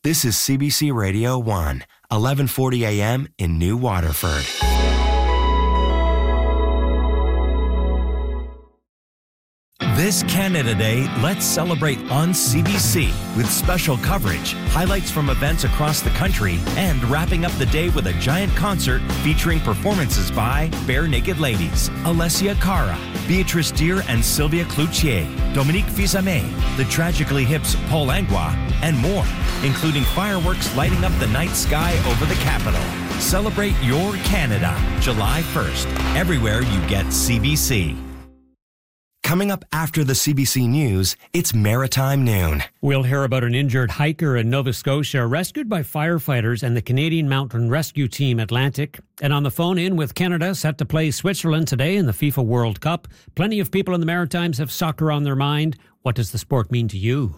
This is CBC Radio 1, 1140 a.m. in New Waterford. This Canada Day, let's celebrate on CBC with special coverage, highlights from events across the country, and wrapping up the day with a giant concert featuring performances by Bare Naked Ladies, Alessia Cara, Beatrice Deer and Sylvia Cloutier, Dominique Fils-Aimé, the Tragically Hip's Paul Langlois, and more, including fireworks lighting up the night sky over the capital. Celebrate your Canada, July 1st, everywhere you get CBC. Coming up after the CBC News, it's Maritime Noon. We'll hear about an injured hiker in Nova Scotia rescued by firefighters and the Canadian Mountain Rescue Team Atlantic. And on the phone in with Canada set to play Switzerland today in the FIFA World Cup. Plenty of people in the Maritimes have soccer on their mind. What does the sport mean to you?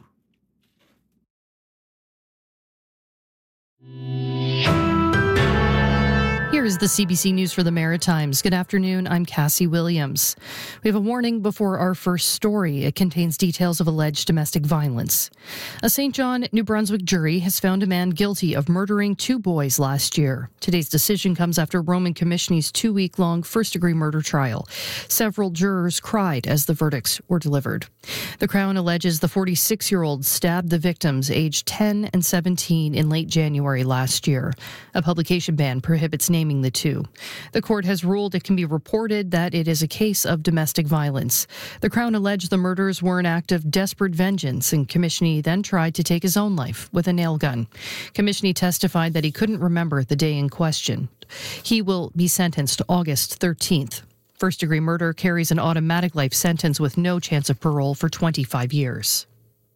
Here is the CBC News for the Maritimes. Good afternoon, I'm Cassie Williams. We have a warning before our first story. It contains details of alleged domestic violence. A St. John, New Brunswick jury has found a man guilty of murdering 2 boys last year. Today's decision comes after Roman Commissioner's 2-week-long first-degree murder trial. Several jurors cried as the verdicts were delivered. The Crown alleges the 46-year-old stabbed the victims aged 10 and 17 in late January last year. A publication ban prohibits naming the two. The court has ruled it can be reported that it is a case of domestic violence. The Crown alleged the murders were an act of desperate vengeance, and Commissioner then tried to take his own life with a nail gun. Commissioner testified that he couldn't remember the day in question. He will be sentenced August 13th. First-degree murder carries an automatic life sentence with no chance of parole for 25 years.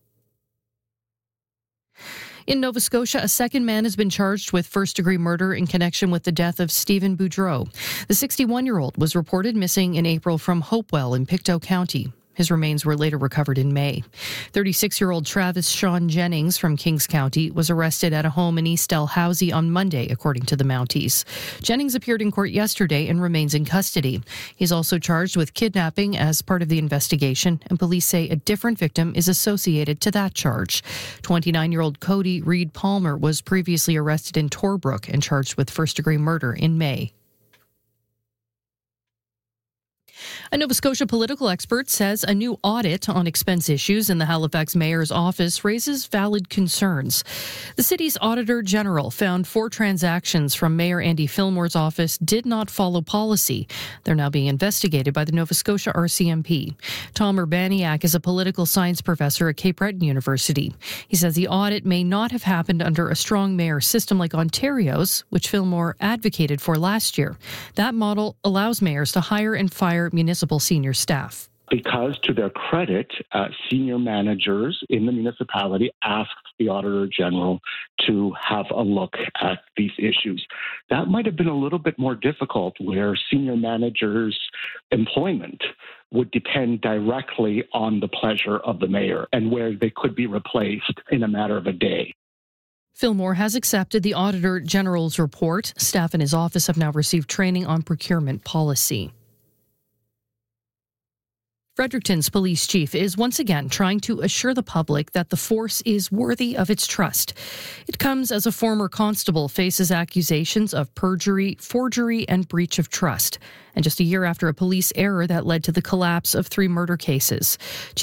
In Nova Scotia, a second man has been charged with first-degree murder in connection with the death of Stephen Boudreau. The 61-year-old was reported missing in April from Hopewell in Pictou County. His remains were later recovered in May. 36-year-old Travis Sean Jennings from Kings County was arrested at a home in East Dalhousie on Monday, according to the Mounties. Jennings appeared in court yesterday and remains in custody. He's also charged with kidnapping as part of the investigation, and police say a different victim is associated to that charge. 29-year-old Cody Reed Palmer was previously arrested in Torbrook and charged with first-degree murder in May. A Nova Scotia political expert says a new audit on expense issues in the Halifax mayor's office raises valid concerns. The city's Auditor General found 4 transactions from Mayor Andy Fillmore's office did not follow policy. They're now being investigated by the Nova Scotia RCMP. Tom Urbaniak is a political science professor at Cape Breton University. He says the audit may not have happened under a strong mayor system like Ontario's, which Fillmore advocated for last year. That model allows mayors to hire and fire municipal senior staff. Because to their credit, senior managers in the municipality asked the Auditor General to have a look at these issues. That might have been a little bit more difficult where senior managers' employment would depend directly on the pleasure of the mayor and where they could be replaced in a matter of a day. Fillmore has accepted the Auditor General's report. Staff in his office have now received training on procurement policy. Fredericton's police chief is once again trying to assure the public that the force is worthy of its trust. It comes as a former constable faces accusations of perjury, forgery, and breach of trust, and just a year after a police error that led to the collapse of 3 murder cases.